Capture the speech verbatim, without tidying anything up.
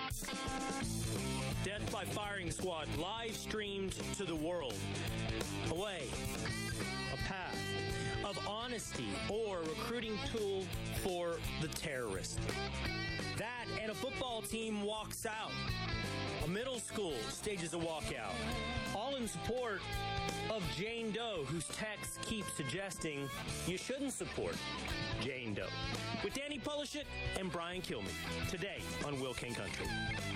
Death by Firing Squad live streamed to the world. A way, a path of honesty or recruiting tool for the terrorist. That and a football team walks out. A middle school stages a walkout. All in support of Jane Doe, whose text keeps suggesting you shouldn't support Jane Doe. With Danny Polishuk and Brian Kilmeade, today on Will King Country.